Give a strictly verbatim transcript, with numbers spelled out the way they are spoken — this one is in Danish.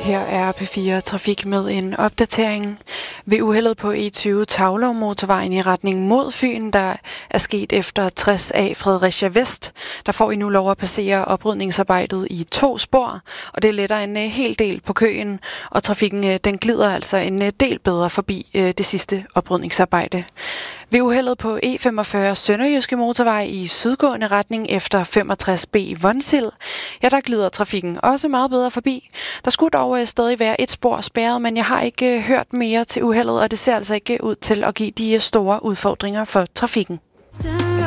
Her er P fire Trafik med en opdatering. Ved uheldet på E tyve Taulov motorvejen i retning mod Fyn, der er sket efter tres A Fredericia Vest, der får I nu lov at passere oprydningsarbejdet i to spor, og det letter en hel del på køen, og trafikken den glider altså en del bedre forbi det sidste oprydningsarbejde. Ved uheldet på E femogfyrre Sønderjyske Motorvej i sydgående retning efter femogtres B Vonsild, ja, der glider trafikken også meget bedre forbi. Der skulle dog stadig være et spor spærret, men jeg har ikke hørt mere til uheldet, og det ser altså ikke ud til at give de store udfordringer for trafikken.